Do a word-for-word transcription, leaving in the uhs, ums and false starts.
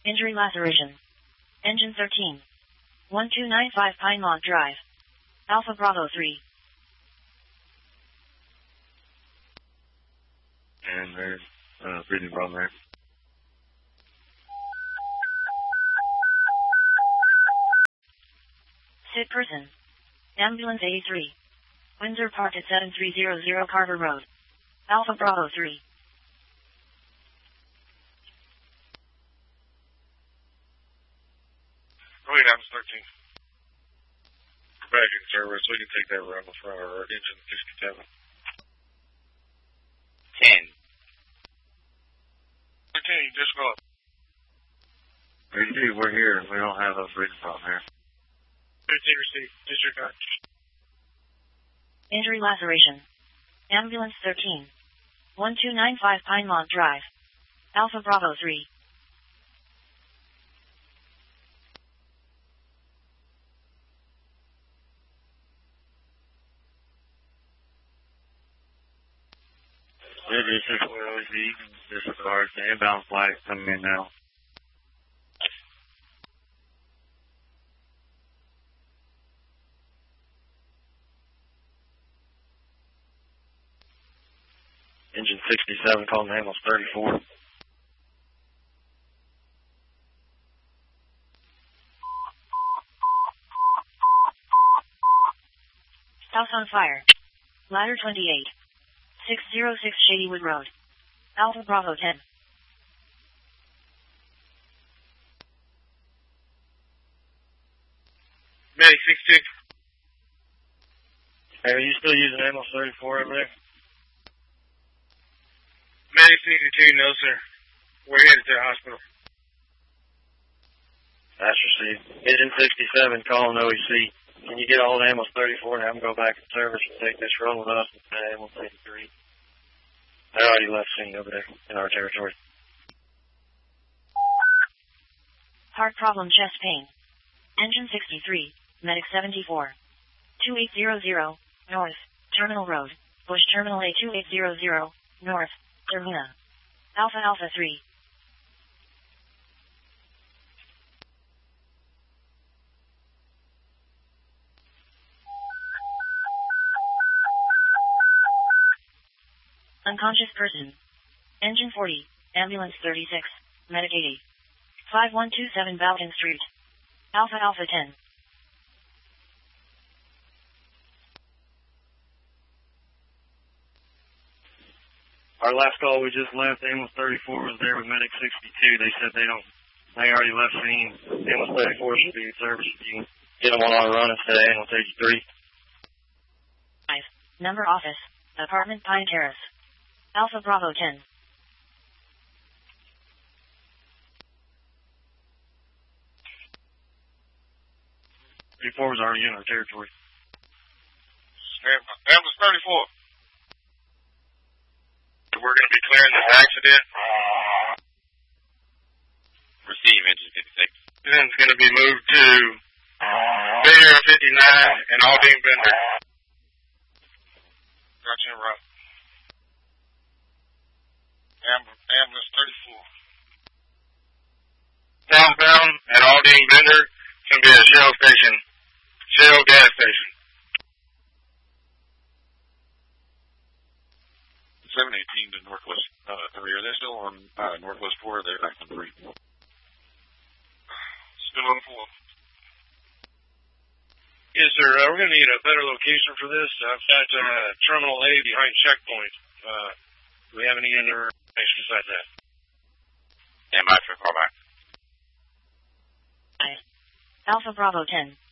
Injury laceration. Engine thirteen. one two nine five Pinemont Drive. Alpha Bravo three. And there's uh, breathing problem there. Sick person. Ambulance eighty-three. Windsor Park at seven three zero zero Carver Road. Alpha Bravo three. Go ahead, Ambulance thirteen. Back in service, we can take that around the front of our engine sixty-seven. ten. thirteen, just go up. thirty-two, we're here. We don't have a breathing problem here. fifteen received. Disregard. Injury laceration. Ambulance thirteen. one two nine five Pinemont Drive. Alpha Bravo three. It is just what O Z. Disregard. The inbound flight coming in now. Engine sixty-seven calling ambulance thirty-four. House on fire. Ladder twenty-eight. six oh six Shadywood Road. Alpha Bravo ten. Medic sixty-six. Hey, are you still using ambulance thirty-four over there? Medic sixty-two, no sir. We're headed to the hospital. That's received. Engine sixty-seven calling O E C. Can you get all the ambulance thirty-four and have them go back in service and take this rolling up and ambulance eighty-three? They're already left scene over there in our territory. Heart problem, chest pain. Engine sixty-three, Medic seventy-four. two eight zero zero, North, Terminal Road, Bush Terminal A two eight zero zero, North, Termina. Alpha Alpha three. Unconscious person. Engine forty, Ambulance thirty-six, Medic eighty. five one two seven Balkan Street. Alpha Alpha ten. Our last call we just left, ambulance thirty-four was there with Medic sixty-two. They said they don't, they already left scene. Ambulance thirty-four should be in service. You can get them on our run instead of ambulance eighty-three. five. Number office. Apartment Pine Terrace. Alpha Bravo ten. thirty-four was already in our territory. Ambulance thirty-four. We're going to be clearing this accident. Receive engine fifty-six. Then it's going to be moved to Bay Area fifty-nine and Aldine Bender. Gotcha, right. Ambulance thirty-four. Southbound at Aldine Bender, it's going to be a Shell station. Shell gas station. seven eighteen to Northwest uh, three. Are they still on uh, Northwest four or are they back on three? Still on four. Yes, sir. Uh, we're going to need a better location for this. I've got uh, Terminal A behind checkpoint. Uh, do we have any other information besides that? Stand by for callback. Alpha Bravo ten.